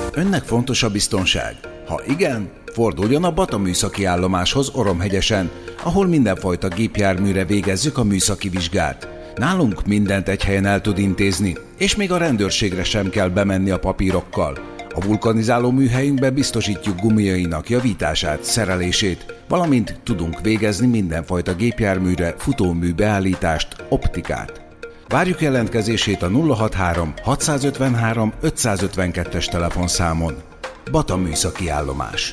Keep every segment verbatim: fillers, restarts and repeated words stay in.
Önnek fontos a biztonság? Ha igen, forduljon a Bata műszaki állomáshoz Oromhegyesen, ahol mindenfajta gépjárműre végezzük a műszaki vizsgát. Nálunk mindent egy helyen el tud intézni, és még a rendőrségre sem kell bemenni a papírokkal. A vulkanizáló műhelyünkbe biztosítjuk gumiainak javítását, szerelését, valamint tudunk végezni mindenfajta gépjárműre futómű beállítást, optikát. Várjuk jelentkezését a nulla hatvanhárom hatszázötvenhárom ötszázötvenkettes telefonszámon. Bata műszaki állomás.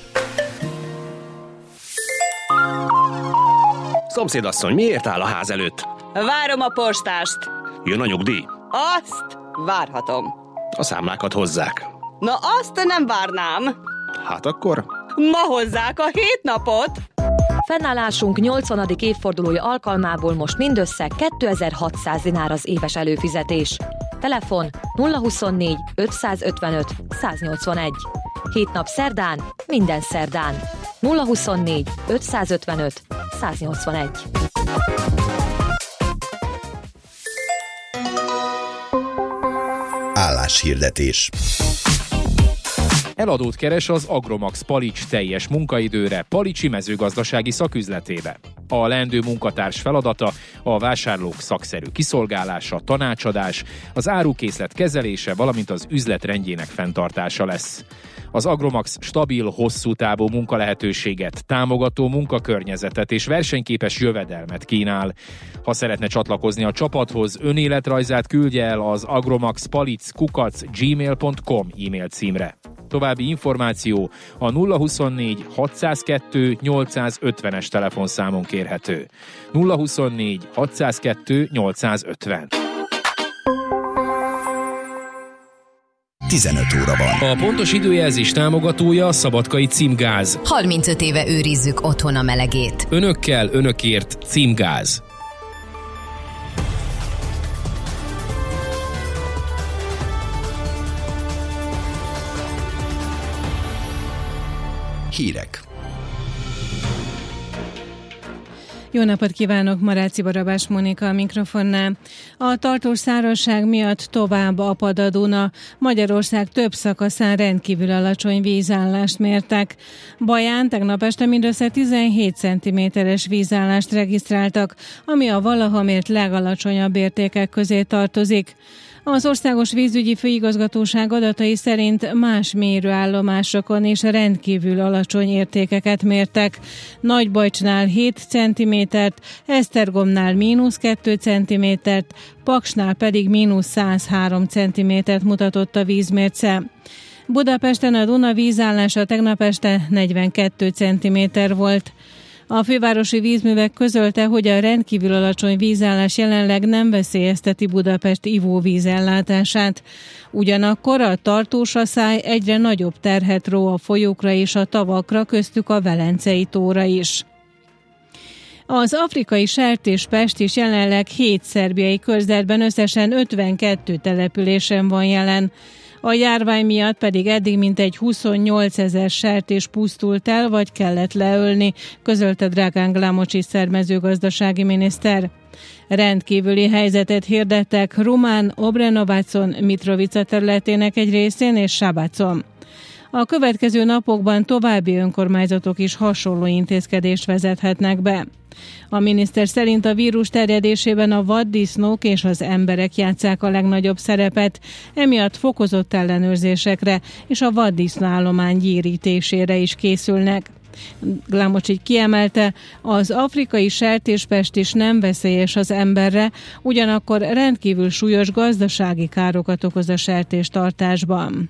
Szomszédasszony, miért áll a ház előtt? Várom a postást. Jön a nyugdíj? Azt várhatom. A számlákat hozzák. Na azt nem várnám. Hát akkor? Ma hozzák a hét napot. Fennállásunk nyolcvanadik évfordulója alkalmából most mindössze kétezer-hatszáz dinár az éves előfizetés. Telefon nulla huszonnégy ötszázötvenöt száznyolcvanegy. Hét nap szerdán, minden szerdán. nulla huszonnégy ötszázötvenöt száznyolcvanegy. Álláshirdetés. Eladót keres az Agromax Palics teljes munkaidőre Palicsi mezőgazdasági szaküzletébe. A leendő munkatárs feladata a vásárlók szakszerű kiszolgálása, tanácsadás, az árukészlet kezelése, valamint az üzlet rendjének fenntartása lesz. Az Agromax stabil, hosszú távú munkalehetőséget, támogató munkakörnyezetet és versenyképes jövedelmet kínál. Ha szeretne csatlakozni a csapathoz, önéletrajzát küldje el az agromaxpalic kukac gmail pont com e-mail címre. További információ a nulla huszonnégy hatszázkettő nyolcszázötvenes telefonszámon kérhető. nulla huszonnégy hatszázkettő nyolcszázötven. tizenöt óra van. A pontos időjelzés támogatója a Szabadkai Címgáz. harmincöt éve őrizzük otthon a melegét. Önökkel, önökért Címgáz. Hírek. Jó napot kívánok, Maráci Barabás Mónika a mikrofonnál. A tartós szárazság miatt tovább apad a Duna. Magyarország több szakaszán rendkívül alacsony vízállást mértek. Baján tegnap este mindössze tizenhét centiméteres vízállást regisztráltak, ami a valaha mért legalacsonyabb értékek közé tartozik. Az Országos Vízügyi Főigazgatóság adatai szerint más mérőállomásokon is rendkívül alacsony értékeket mértek. Nagybajcsnál hét centimétert, Esztergomnál mínusz két centimétert, Paksnál pedig mínusz száz három centimétert mutatott a vízmérce. Budapesten a Duna vízállása tegnap este negyvenkét centiméter volt. A fővárosi vízművek közölte, hogy a rendkívül alacsony vízállás jelenleg nem veszélyezteti Budapest ivóvízellátását. Ugyanakkor a tartós aszály egyre nagyobb terhet ró a folyókra és a tavakra, köztük a Velencei tóra is. Az afrikai sertéspest is jelenleg hét szerbiai körzetben összesen ötvenkettő településen van jelen. A járvány miatt pedig eddig mintegy huszonnyolc ezer sertés pusztult el, vagy kellett leölni, közölte Dragan Glamocsis mezőgazdasági miniszter. Rendkívüli helyzetet hirdettek Rumán, Obrenovacon, Mitrovica területének egy részén és Sabacon. A következő napokban további önkormányzatok is hasonló intézkedést vezethetnek be. A miniszter szerint a vírus terjedésében a vaddisznók és az emberek játsszák a legnagyobb szerepet, emiatt fokozott ellenőrzésekre és a vaddisznállomány gyérítésére is készülnek. Glamocsis kiemelte, az afrikai sertéspest is nem veszélyes az emberre, ugyanakkor rendkívül súlyos gazdasági károkat okoz a sertéstartásban.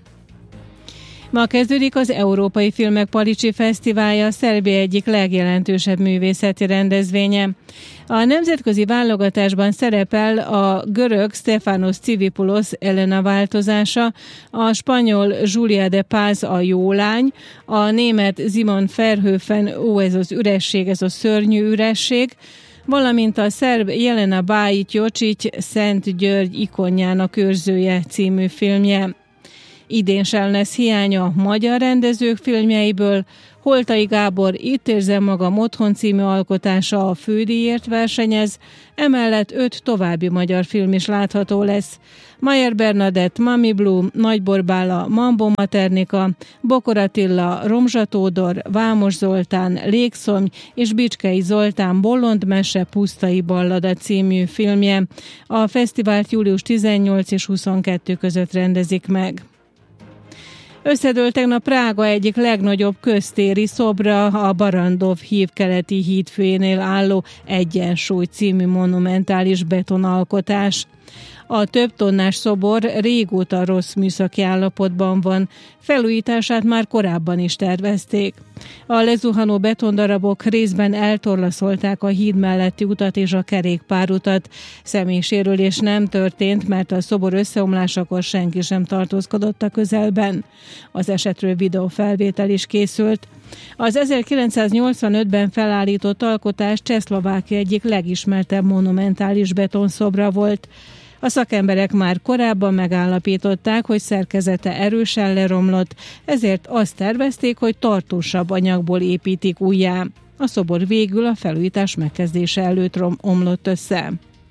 Ma kezdődik az Európai Filmek Palicsi Fesztiválja, Szerbia egyik legjelentősebb művészeti rendezvénye. A nemzetközi válogatásban szerepel a görög Stefanos Tsivipulos Elena változása, a spanyol Julia de Paz a Jó lány, a német Simon Verhoeven Ó, ez az üresség, ez a szörnyű üresség, valamint a szerb Jelena Bájić Jocic Szent György ikonjának őrzője című filmje. Idén sem lesz hiánya magyar rendezők filmjeiből. Holtai Gábor Itt érzem magam otthon című alkotása a fődíjért versenyez, emellett öt további magyar film is látható lesz. Mayer Bernadett, Mami Blue, Nagybor Bála, Mambo Maternika, Bokor Attila, Romzsa Tódor, Vámos Zoltán, Légszomj és Bicskei Zoltán Bolond mese pusztai ballada című filmje. A fesztivált július tizennyolc és huszonkettő között rendezik meg. Összedőlt tegnap Prága egyik legnagyobb köztéri szobra, a Barandov híd keleti hídfőjénél álló Egyensúly című monumentális betonalkotás. A több tonnás szobor régóta rossz műszaki állapotban van, felújítását már korábban is tervezték. A lezuhanó betondarabok részben eltorlaszolták a híd melletti utat és a kerékpárutat. Személysérülés nem történt, mert a szobor összeomlásakor senki sem tartózkodott a közelben. Az esetről videófelvétel is készült. Az ezerkilencszáznyolcvanötben felállított alkotás Csehszlovákia egyik legismertebb monumentális betonszobra volt. A szakemberek már korábban megállapították, hogy szerkezete erősen leromlott, ezért azt tervezték, hogy tartósabb anyagból építik újjá. A szobor végül a felújítás megkezdése előtt omlott össze.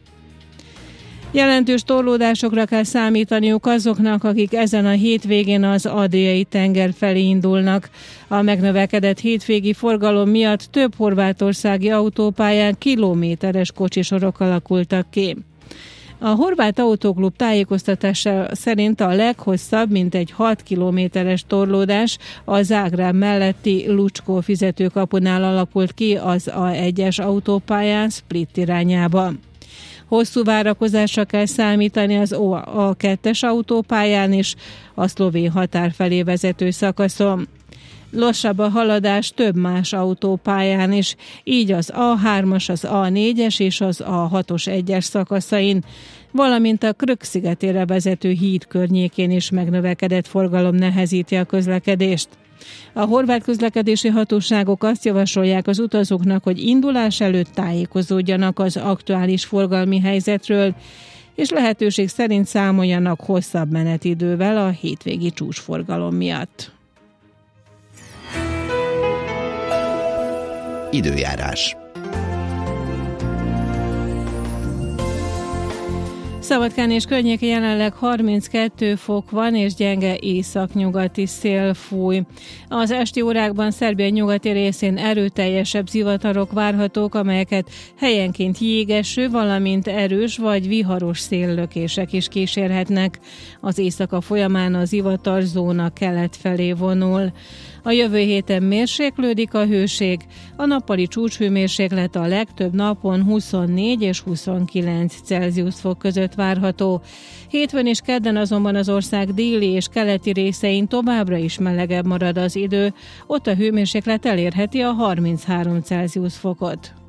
Jelentős torlódásokra kell számítaniuk azoknak, akik ezen a hétvégén az Adriai tenger felé indulnak. A megnövekedett hétvégi forgalom miatt több horvátországi autópályán kilométeres kocsisorok alakultak ki. A Horvát Autóklub tájékoztatása szerint a leghosszabb, mintegy hat kilométeres torlódás a Zágráb melletti Lucskó fizetőkapunál alakult ki az á egyes autópályán Split irányába. Hosszú várakozásra kell számítani az á kettes autópályán is, a szlovén határ felé vezető szakaszon. Lassabb a haladás több más autópályán is, így az á hármas, az á négyes és az á hatos egyes szakaszain, valamint a Krk szigetére vezető híd környékén is megnövekedett forgalom nehezíti a közlekedést. A horvát közlekedési hatóságok azt javasolják az utazóknak, hogy indulás előtt tájékozódjanak az aktuális forgalmi helyzetről, és lehetőség szerint számoljanak hosszabb menetidővel a hétvégi csúcsforgalom miatt. Időjárás. Szabadkán és környéke jelenleg harminckettő fok van, és gyenge északnyugati szél fúj. Az esti órákban Szerbia nyugati részén erőteljesebb zivatarok várhatók, amelyeket helyenként jégeső, valamint erős vagy viharos széllökések is kísérhetnek. Az éjszaka folyamán a zivatarzóna kelet felé vonul. A jövő héten mérséklődik a hőség, a nappali csúcshőmérséklet a legtöbb napon huszonnégy és huszonkilenc Celsius fok között várható. Hétfőn és kedden azonban az ország déli és keleti részein továbbra is melegebb marad az idő, ott a hőmérséklet elérheti a harminchárom Celsius fokot.